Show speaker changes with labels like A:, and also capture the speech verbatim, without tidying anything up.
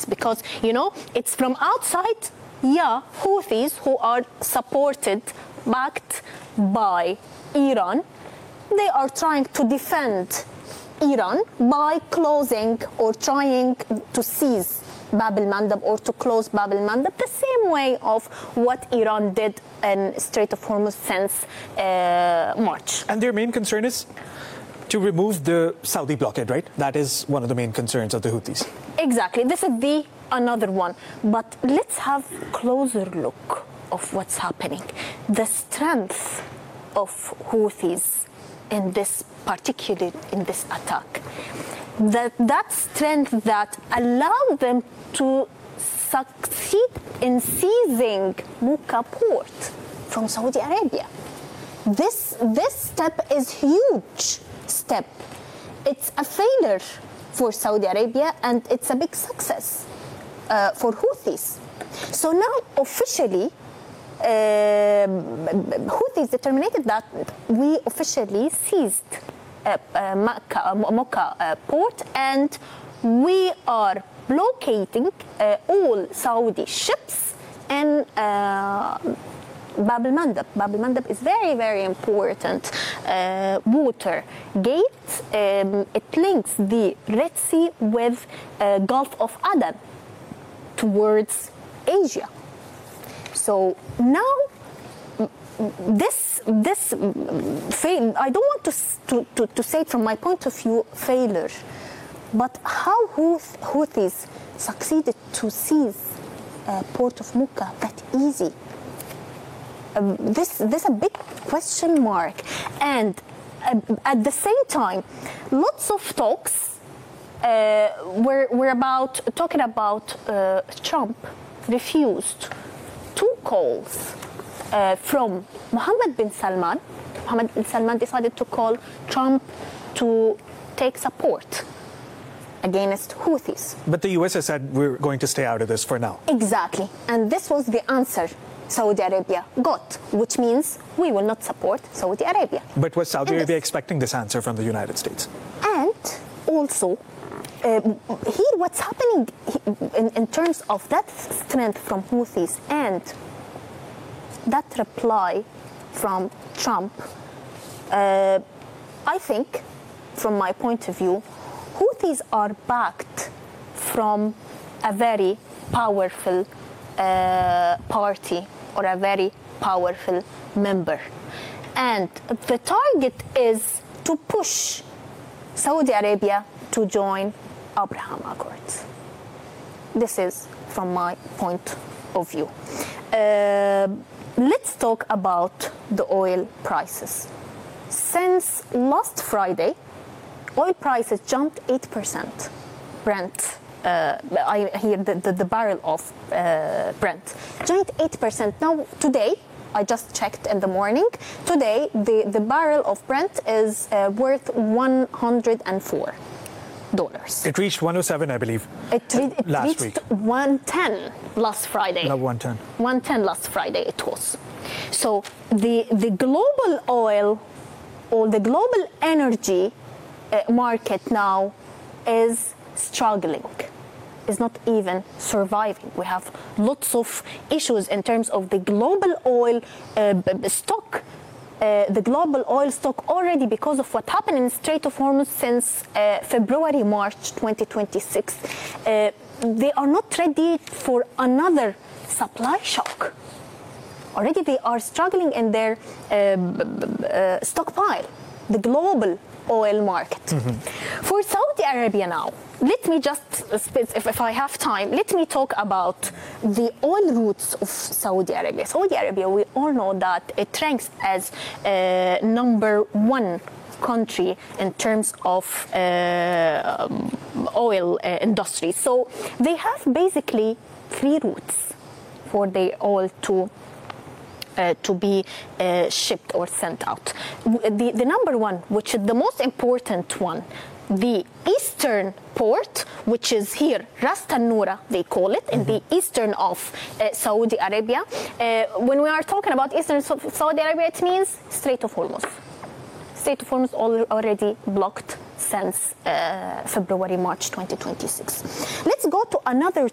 A: it, because, you know, it's from outside, yeah, Houthis who are supported, backed by Iran, they are trying to defend Iran by closing or trying to seize Bab el-Mandab or to close Bab el-Mandab, the same way of what Iran did in Strait of Hormuz since uh, March.
B: And their main concern is to remove the Saudi blockade, right? That is one of the main concerns of the Houthis.
A: Exactly. This is the another one. But let's have a closer look of what's happening. The strength of Houthis in this particular, in this attack. That, that strength that allowed them to succeed in seizing Mukah port from Saudi Arabia. This, this step is huge step. It's a failure for Saudi Arabia and it's a big success uh, for Houthis. So now officially, uh, Houthis determined that we officially seized uh, uh, Makkah, uh, Mukah uh, port, and we are blockading uh, all Saudi ships in uh, Bab el-Mandab. Bab el-Mandab is very, very important uh, water gate. Um, it links the Red Sea with uh, Gulf of Aden towards Asia. So now this this fail, I don't want to, to, to, to say it from my point of view failure, but how Houthis succeeded to seize uh, port of Mukah that easy? Um, this this a big question mark, and uh, at the same time, lots of talks uh, were were about talking about uh, Trump refused two calls uh, from Mohammed bin Salman. Mohammed bin Salman decided to call Trump to take support against Houthis.
B: But the U S has said we're going to stay out of this for now.
A: Exactly, and this was the answer Saudi Arabia got, which means we will not support Saudi Arabia.
B: But was Saudi
A: and
B: Arabia
A: this,
B: expecting this answer from the United States?
A: And also, uh, here what's happening in, in terms of that strength from Houthis and that reply from Trump, uh, I think, from my point of view, Houthis are backed from a very powerful uh, party or a very powerful member. And the target is to push Saudi Arabia to join Abraham Accords. This is from my point of view. Uh, let's talk about the oil prices. Since last Friday, oil prices jumped eight percent. Brent, uh, I hear the, the, the barrel of uh, Brent, jumped eight percent. Now, today, I just checked in the morning, today the, the barrel of Brent is uh, worth one hundred four dollars.
B: It reached one oh seven, I believe,
A: It, re- it
B: last
A: reached
B: week.
A: one ten last Friday.
B: No, one ten.
A: one ten last Friday it was. So the, the global oil or the global energy uh, market now is struggling, is not even surviving. We have lots of issues in terms of the global oil uh, b- stock. Uh, the global oil stock already, because of what happened in the Strait of Hormuz since uh, February, March twenty twenty-six, uh, they are not ready for another supply shock. Already they are struggling in their uh, b- b- uh, stockpile, the global oil market. Mm-hmm. For Saudi Arabia now, let me just, if, if I have time, let me talk about the oil routes of Saudi Arabia. Saudi Arabia, we all know that it ranks as uh, number one country in terms of uh, oil uh, industry. So they have basically three routes for the oil to Uh, to be uh, shipped or sent out. The, the number one, which is the most important one, the eastern port, which is here, Ras Tanura, they call it, in the eastern of uh, Saudi Arabia. Uh, when we are talking about eastern Saudi Arabia, it means Strait of Hormuz. Strait of Hormuz already blocked since uh, February, March twenty twenty-six. Let's go to another